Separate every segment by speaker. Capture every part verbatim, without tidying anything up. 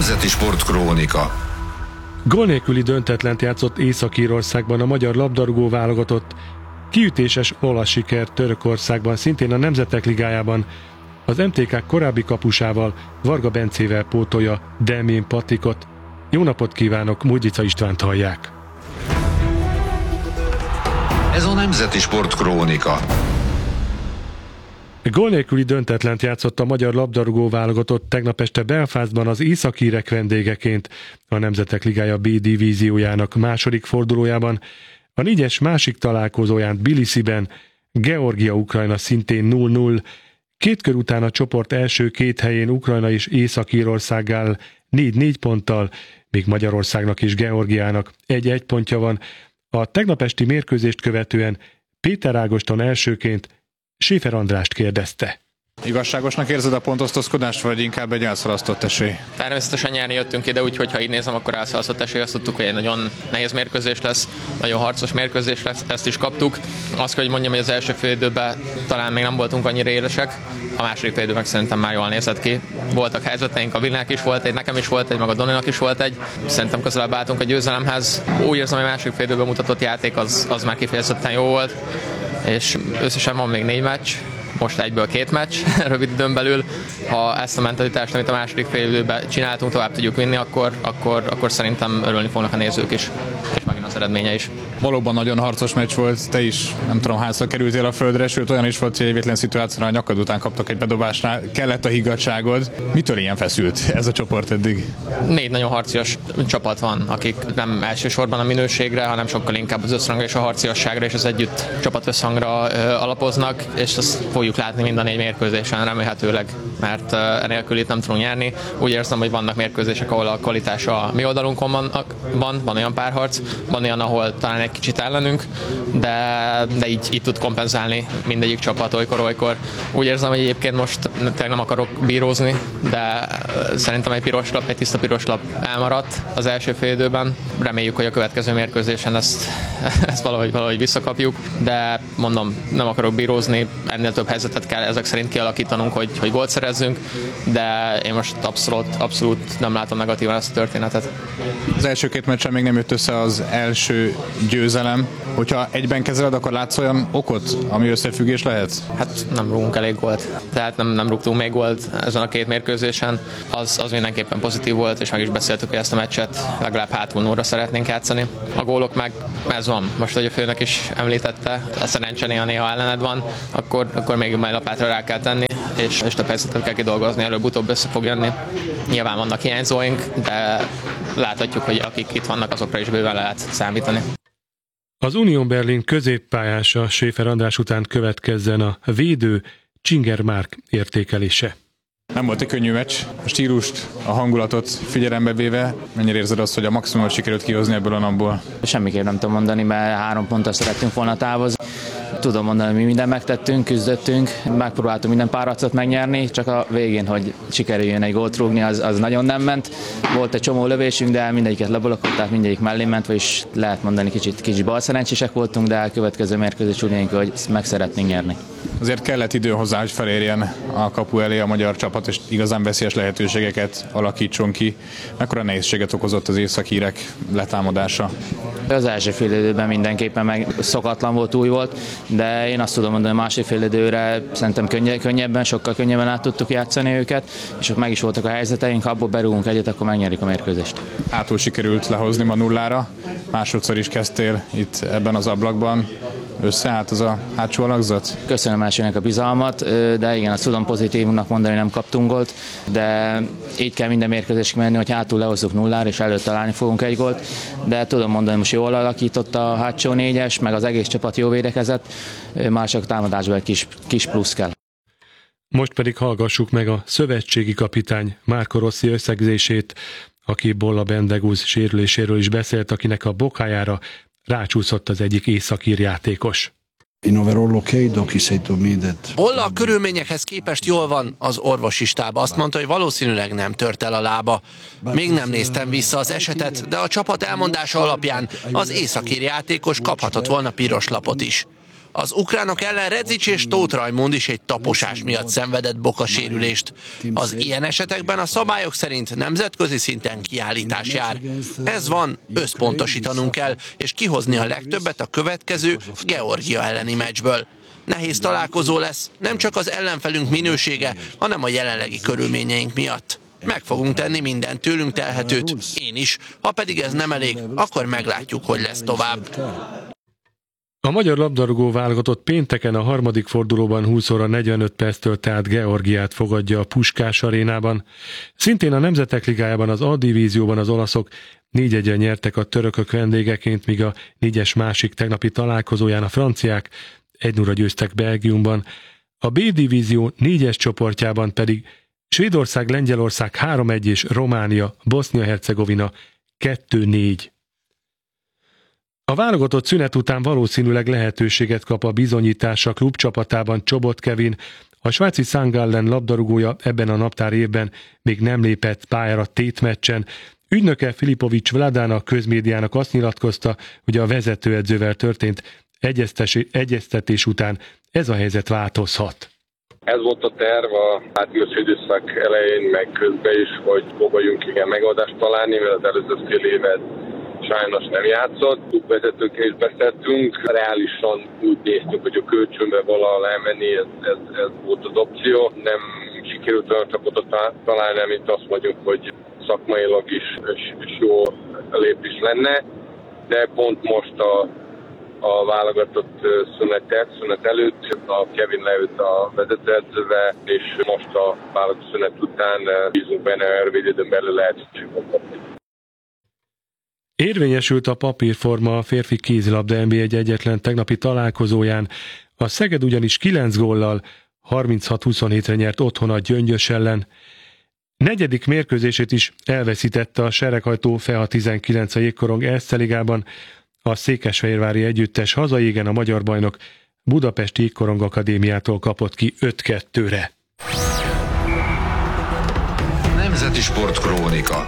Speaker 1: Nemzeti Sportkrónika.
Speaker 2: Gól nélküli döntetlent játszott Észak-Írországban a magyar labdarúgó válogatott. Kiütéses olasz siker Törökországban, szintén a Nemzetek Ligájában. Az em té ká korábbi kapusával, Varga Bencével pótolja Delmén Patrikot. Jó napot kívánok, Mújdica Istvánt hallják.
Speaker 1: Ez a Nemzeti Sportkrónika.
Speaker 2: Gól nélküli döntetlent játszott a magyar labdarúgó válogatott tegnap este Belfastban az északírek vendégeként a Nemzetek Ligája B divíziójának második fordulójában. A négyes másik találkozóján Tbilisiben Georgia-Ukrajna szintén nulla nulla. Két kör után a csoport első két helyén Ukrajna és Észak-Írország áll négy négy ponttal, míg Magyarországnak és Georgiának egy egy pontja van. A tegnap esti mérkőzést követően Péter Ágoston elsőként Schäfer Andrást kérdezte.
Speaker 3: Igazságosnak érzed a pontosztozkodást, vagy inkább egy elszalasztott esély?
Speaker 4: Természetesen nyerni jöttünk ide, úgyhogy ha így nézem, akkor elszalasztott esély. Azt tudtuk, hogy egy nagyon nehéz mérkőzés lesz, nagyon harcos mérkőzés lesz, ezt is kaptuk. Azt, hogy mondjam, hogy az első fél időben talán még nem voltunk annyira élesek, a második fél időben szerintem már jól nézett ki. Voltak helyzeteink, a Villának is volt egy, nekem is volt egy, meg a Doninak is volt egy. Szerintem közelebb álltunk a győzelemhez. Úgy érzem, hogy a második fél időben mutatott játék az, az már kifejezetten jó volt, és összesen van még négy meccs. Most egyből két meccs, rövid időn belül. Ha ezt a mentalitást, amit a második fél időben csináltunk, tovább tudjuk vinni, akkor, akkor, akkor szerintem örülni fognak a nézők is, és megint az eredménye is.
Speaker 3: Valóban nagyon harcos meccs volt, te is nem tudom hányszor kerültél a földre, sőt olyan is volt, hogy egy vétlen szituációra a nyakad után kaptak egy bedobásnál, kellett a higgadtságod. Mitől ilyen feszült ez a csoport eddig?
Speaker 4: Négy nagyon harcias csapat van, akik nem elsősorban a minőségre, hanem sokkal inkább az összhangra és a harciasságra és az együtt csapat összhangra ö, alapoznak, és azt fogjuk látni mind a négy mérkőzésen remélhetőleg, mert enélkül itt nem tudunk nyerni. Úgy érzem, hogy vannak mérkőzések, ahol a kvalitás a mi oldalunkon van, van, van olyan párharc, van olyan, ahol talán egy kicsit ellenünk, de, de így, így tud kompenzálni mindegyik csapat olykor-olykor. Úgy érzem, hogy egyébként most tényleg nem akarok bírózni, de szerintem egy piros lap, egy tiszta piros lap elmaradt az első fél időben. Reméljük, hogy a következő mérkőzésen ezt, ezt valahogy, valahogy visszakapjuk, de mondom, nem akarok bírózni, ennél több helyzetet kell ezek szerint kialakítanunk, hogy, hogy gólt szerezzünk, de én most abszolút, abszolút nem látom negatívan ezt a történetet.
Speaker 3: Az első két meccsen még nem jött össze az első győzelem. Hogyha egyben kezeled, akkor látsz olyan okot, ami összefüggés lehet?
Speaker 4: Hát nem rúgunk elég gólt. Tehát nem, nem rúgtunk még gólt ezen a két mérkőzésen. Az, az mindenképpen pozitív volt, és meg is beszéltük, hogy ezt a meccset legalább hátul szeretnénk játszani. A gólok meg ez van. Most, hogy a főnök is említette, a szerencse néha, néha ellened van, akkor, akkor még majd lapátra rá kell tenni, és, és több helyzetet kell kidolgozni, előbb-utóbb össze fog jönni. Nyilván vannak hiányzóink, de láthatjuk, hogy akik itt vannak, azokra is bőven lehet számítani.
Speaker 2: Az Union Berlin középpályása Schäfer András után következzen a védő Csinger Márk értékelése.
Speaker 3: Nem volt egy könnyű meccs. A stílust, a hangulatot figyelembe véve, mennyire érzed azt, hogy a maximumot sikerült kihozni ebből a napból?
Speaker 5: Semmiképp nem tudom mondani, mert három ponttal szerettünk volna távozni. Tudom mondani, hogy mi mindent megtettünk, küzdöttünk, megpróbáltunk minden párharcot megnyerni, csak a végén, hogy sikerüljön egy gólt rúgni, az, az nagyon nem ment. Volt egy csomó lövésünk, de mindegyiket leblokkolt, tehát mindegyik mellé ment, vagyis lehet mondani, kicsit, kicsit balszerencsések voltunk, de a következő mérkőzés úgy nézünk, hogy meg szeretnénk nyerni.
Speaker 3: Azért kellett idő hozzá, hogy felérjen a kapu elé a magyar csapat, és igazán veszélyes lehetőségeket alakítson ki. Mekkora nehézséget okozott az északírek letámadása?
Speaker 5: Az első fél időben mindenképpen meg szokatlan volt, új volt, de én azt tudom mondani, hogy a másik fél időre szerintem könnyebben, sokkal könnyebben át tudtuk játszani őket, és ott meg is voltak a helyzeteink, ha abból berúgunk egyet, akkor megnyerjük a mérkőzést. Átul
Speaker 3: sikerült lehozni ma nullára, másodszor is kezdtél itt ebben az ablakban. Összeállt az a hátsó alakzat?
Speaker 5: Köszönöm elsőnek a bizalmat, de igen, azt tudom pozitívnak mondani, nem kaptunk gólt, de így kell minden mérkőzésig menni, hogy hátul lehozzuk nullára, és előtt találni fogunk egy gólt, de tudom mondani, most jól alakított a hátsó négyes, meg az egész csapat jó védekezett, már csak támadásban egy kis, kis plusz kell.
Speaker 2: Most pedig hallgassuk meg a szövetségi kapitány Marco Rossi összegzését, aki Bolla Bendegúz sérüléséről is beszélt, akinek a bokájára rácsúszott az egyik északír játékos.
Speaker 6: Bolla a körülményekhez képest jól van, az orvosi stáb azt mondta, hogy valószínűleg nem tört el a lába. Még nem néztem vissza az esetet, de a csapat elmondása alapján az északír játékos kaphatott volna piros lapot is. Az ukránok ellen Redzic és Tóth Rajmund is egy taposás miatt szenvedett bokasérülést. Az ilyen esetekben a szabályok szerint nemzetközi szinten kiállítás jár. Ez van, összpontosítanunk kell, és kihozni a legtöbbet a következő Georgia elleni meccsből. Nehéz találkozó lesz, nem csak az ellenfelünk minősége, hanem a jelenlegi körülményeink miatt. Meg fogunk tenni minden tőlünk telhetőt, én is. Ha pedig ez nem elég, akkor meglátjuk, hogy lesz tovább.
Speaker 2: A magyar labdarúgó válogatott pénteken a harmadik fordulóban húsz óra negyvenöt perctől tehát Georgiát fogadja a Puskás arénában. Szintén a Nemzetek Ligájában az A divízióban az olaszok négy egyen nyertek a törökök vendégeként, míg a négyes másik tegnapi találkozóján a franciák egy nulla győztek Belgiumban. A B divízió négyes csoportjában pedig Svédország, Lengyelország három egy és Románia, Bosznia-Hercegovina kettő négy. A válogatott szünet után valószínűleg lehetőséget kap a bizonyításra klubcsapatában Csobot Kevin. A svájci St. Gallen labdarúgója ebben a naptár évben még nem lépett pályára tétmeccsen. Ügynöke Filipovics Vladán a közmédiának azt nyilatkozta, hogy a vezetőedzővel történt egyeztetés után ez a helyzet változhat.
Speaker 7: Ez volt a terv a átjövő időszak elején, meg közben is, hogy próbáljunk igen megoldást találni, mert az előző fél évet sajnos nem játszott. Klubvezetőkkel is beszéltünk. Reálisan úgy néztük, hogy a kölcsönbe valahol elmenni, ez, ez, ez volt az opció. Nem sikerült olyan csapatot találni, amit azt mondjuk, hogy szakmailag is, is, is jó lépés lenne. De pont most a, a válogatott szünet, szünet előtt a Kevin leült a vezetőedzővel, és most a válogatott szünet után bízunk benne, hogy rövid időn belül lehet kapni.
Speaker 2: Érvényesült a papírforma a férfi kézilabda en bé egy egyetlen tegnapi találkozóján. A Szeged ugyanis kilenc góllal harminchat huszonhétre nyert otthon a Gyöngyös ellen. Negyedik mérkőzését is elveszítette a sereghajtó FEA tizenkilenc a Jégkorong Erste Ligában. A székesfehérvári együttes hazai égen a magyar bajnok Budapesti Jégkorong Akadémiától kapott ki öt kettőre.
Speaker 1: Nemzeti Sportkrónika.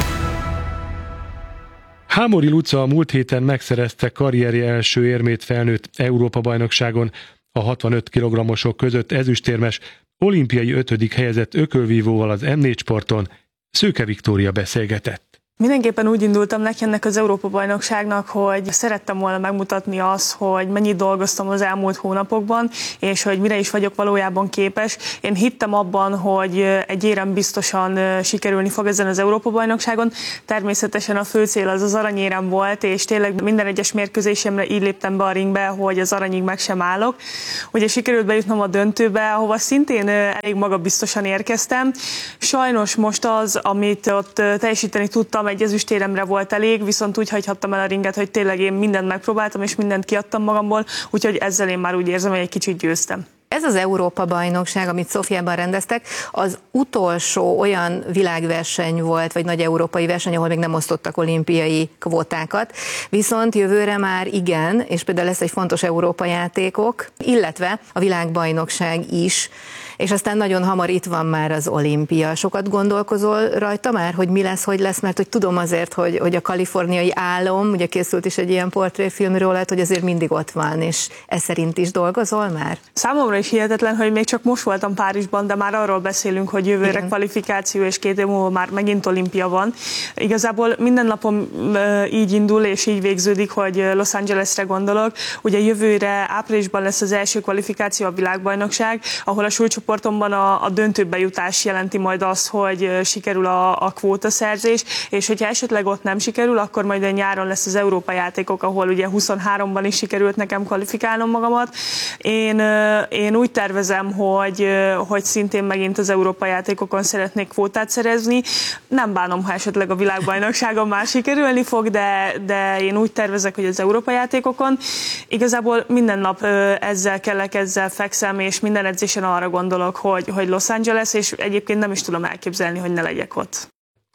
Speaker 2: Hámori Luca a múlt héten megszerezte karrierje első érmét felnőtt Európa-bajnokságon. A hatvanöt kilogrammosok között ezüstérmes, olimpiai ötödik helyezett ökölvívóval az em négy Sporton Szőke Viktória beszélgetett.
Speaker 8: Mindenképpen úgy indultam neki ennek az Európa-bajnokságnak, hogy szerettem volna megmutatni azt, hogy mennyit dolgoztam az elmúlt hónapokban, és hogy mire is vagyok valójában képes. Én hittem abban, hogy egy érem biztosan sikerülni fog ezen az Európa-bajnokságon. Természetesen a fő cél az az aranyérem volt, és tényleg minden egyes mérkőzésemre így léptem be a ringbe, hogy az aranyig meg sem állok. Ugye sikerült bejutnom a döntőbe, ahova szintén elég magabiztosan érkeztem. Sajnos most az, amit ott teljesíteni tudtam, egy ezüstéremre volt elég, viszont úgy hagyhattam el a ringet, hogy tényleg én mindent megpróbáltam, és mindent kiadtam magamból, úgyhogy ezzel én már úgy érzem, hogy egy kicsit győztem.
Speaker 9: Ez az Európa-bajnokság, amit Szofiában rendeztek, az utolsó olyan világverseny volt, vagy nagy európai verseny, ahol még nem osztottak olimpiai kvótákat, viszont jövőre már igen, és például lesz egy fontos Európa játékok, illetve a világbajnokság is, és aztán nagyon hamar itt van már az olimpia. Sokat gondolkozol rajta már, hogy mi lesz, hogy lesz, mert hogy tudom azért, hogy, hogy a kaliforniai álom, ugye készült is egy ilyen portréfilm róla, hogy azért mindig ott van, és ez szerint is dolgozol már? Számomra
Speaker 8: is hihetetlen, hogy még csak most voltam Párizsban, de már arról beszélünk, hogy jövőre igen. Kvalifikáció, és két év múlva már megint olimpia van. Igazából minden napom így indul, és így végződik, hogy Los Angelesre gondolok. Ugye jövőre áprilisban lesz az első kvalifikáció, a világbajnokság, ahol a súlycsoportomban a, a döntőbe jutás jelenti majd azt, hogy sikerül a, a kvótaszerzés, és hogyha esetleg ott nem sikerül, akkor majd a nyáron lesz az Európa játékok, ahol ugye huszonháromban is sikerült nekem kvalifikálnom magamat. Én, én úgy tervezem, hogy, hogy szintén megint az Európa játékokon szeretnék kvótát szerezni. Nem bánom, ha esetleg a világbajnokságon már sikerülni fog, de, de én úgy tervezek, hogy az Európa játékokon. Igazából minden nap ezzel kellek, ezzel fekszem, és minden edzésen arra gondolok, hogy, hogy Los Angeles, és egyébként nem is tudom elképzelni, hogy ne legyek ott.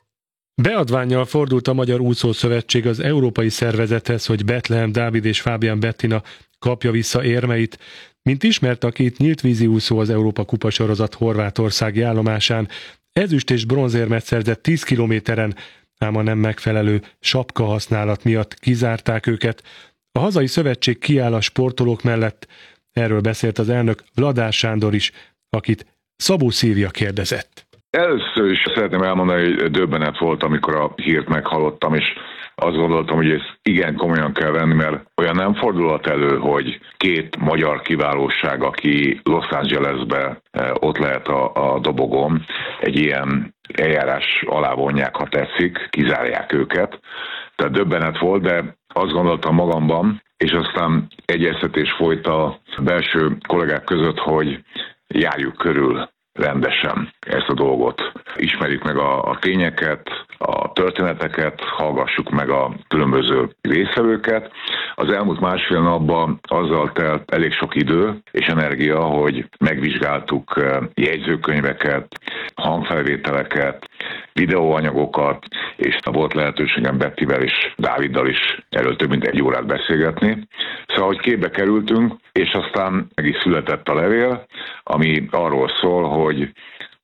Speaker 2: Beadvánnyal fordult a Magyar Úszószövetség az európai szervezethez, hogy Bethlehem Dávid és Fábián Bettina kapja vissza érmeit. Mint ismert, a két nyíltvízi úszó az Európa Kupa sorozat horvátországi állomásán ezüst és bronzérmet szerzett tíz kilométeren, ám a nem megfelelő sapka használat miatt kizárták őket. A hazai szövetség kiáll a sportolók mellett. Erről beszélt az elnök Vladár Sándor is, akit Szabó Szilvia kérdezett.
Speaker 10: Először is szeretném elmondani, hogy döbbenet volt, amikor a hírt meghallottam, és azt gondoltam, hogy ezt igen komolyan kell venni, mert olyan nem fordulhat elő, hogy két magyar kiválóság, aki Los Angelesbe ott lehet a, a dobogón, egy ilyen eljárás alá vonják, ha tetszik, kizárják őket. Tehát döbbenet volt, de azt gondoltam magamban, és aztán egyeztetés folyt a belső kollégák között, hogy járjuk körül rendesen ezt a dolgot. Ismerjük meg a, a tényeket, a történeteket, hallgassuk meg a különböző résztvevőket. Az elmúlt másfél napban azzal telt elég sok idő és energia, hogy megvizsgáltuk jegyzőkönyveket, hangfelvételeket, videóanyagokat, és volt lehetőségem Bettivel és Dáviddal is erről több mint egy órát beszélgetni. Szóval, hogy képbe kerültünk, és aztán meg is született a levél, ami arról szól, hogy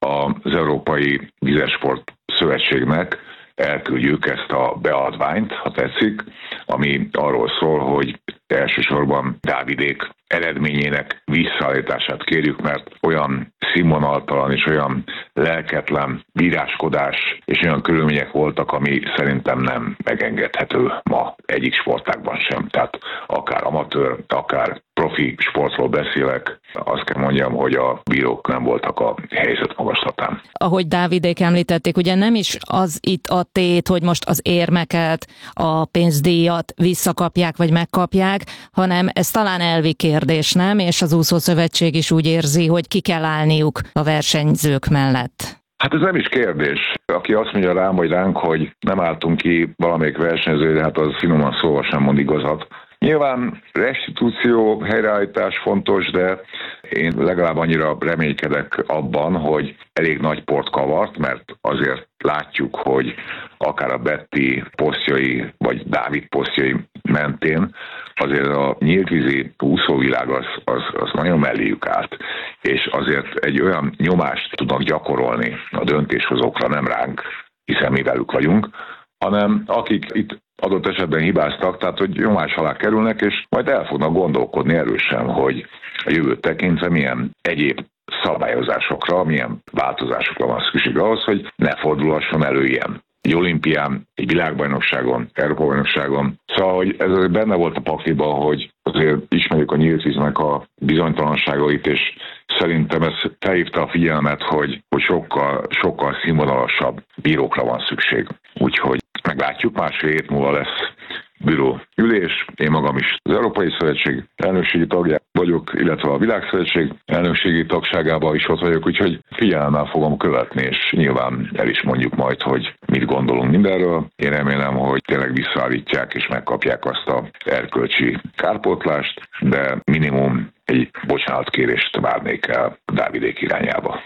Speaker 10: az Európai Vizesport Szövetségnek elküldjük ezt a beadványt, ha tetszik, ami arról szól, hogy elsősorban Dávidék eredményének visszaállítását kérjük, mert olyan színvonaltalan és olyan lelketlen bíráskodás és olyan körülmények voltak, ami szerintem nem megengedhető ma egyik sportágban sem. Tehát akár amatőr, akár profi sportról beszélek, azt kell mondjam, hogy a bírók nem voltak a helyzet magaslatán.
Speaker 11: Ahogy Dávidék említették, ugye nem is az itt a tét, hogy most az érmeket, a pénzdíjat visszakapják vagy megkapják, hanem ez talán elvi kérdés, nem? És az úszószövetség is úgy érzi, hogy ki kell állniuk a versenyzők mellett.
Speaker 10: Hát ez nem is kérdés. Aki azt mondja rám vagy ránk, hogy nem álltunk ki valamelyik versenyzőre, hát az finoman szóval sem mond igazat. Nyilván restitúció, helyreállítás fontos, de én legalább annyira reménykedek abban, hogy elég nagy port kavart, mert azért látjuk, hogy akár a Betty posztjai, vagy Dávid posztjai mentén azért a nyíltvízi úszóvilág az, az, az nagyon melléjük állt, és azért egy olyan nyomást tudnak gyakorolni a döntéshozókra, nem ránk, hiszen mi velük vagyunk, hanem akik itt adott esetben hibáztak, tehát hogy nyomás alá kerülnek, és majd el fognak gondolkodni erősen, hogy a jövőt tekintve milyen egyéb szabályozásokra, milyen változásokra van szükség ahhoz, hogy ne fordulhasson elő ilyen. Egy olimpián, egy világbajnokságon, Európa-bajnokságon. Szóval, hogy ez azért benne volt a pakliban, hogy azért ismerjük a nyíltvíznek a bizonytalanságait, és szerintem ez felhívta a figyelmet, hogy, hogy sokkal, sokkal színvonalasabb bírókra van szükség. Úgyhogy meglátjuk, másfél hét múlva lesz büró ülés. Én magam is az Európai Szövetség elnökségi tagja vagyok, illetve a Világszövetség elnökségi tagságában is ott vagyok, úgyhogy figyelemmel fogom követni, és nyilván el is mondjuk majd, hogy mit gondolunk mindenről. Én remélem, hogy tényleg visszaállítják és megkapják azt a erkölcsi kárpótlást, de minimum egy bocsánatkérést várnék el Dávidék irányába.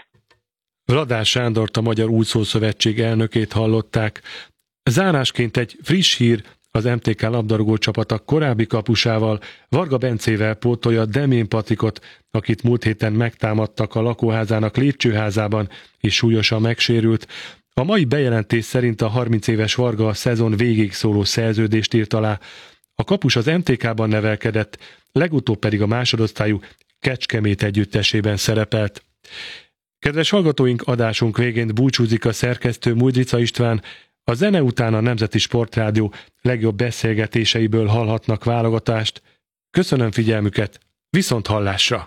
Speaker 2: Vladár Sándort, a Magyar Úszószövetség elnökét hallották. Zárásként egy friss hír: az em té ká labdarúgó csapata korábbi kapusával, Varga Bencével pótolja Demén Patrikot, akit múlt héten megtámadtak a lakóházának lépcsőházában, és súlyosan megsérült. A mai bejelentés szerint a harminc éves Varga a szezon végig szóló szerződést írt alá. A kapus az em té ká-ban nevelkedett, legutóbb pedig a másodosztályú Kecskemét együttesében szerepelt. Kedves hallgatóink, adásunk végén búcsúzik a szerkesztő Mújdrica István. A zene után a Nemzeti Sportrádió legjobb beszélgetéseiből hallhatnak válogatást. Köszönöm figyelmüket, viszont hallásra!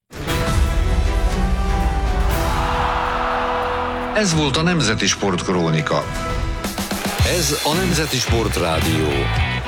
Speaker 1: Ez volt a Nemzeti Sportkrónika. Ez a Nemzeti Sportrádió.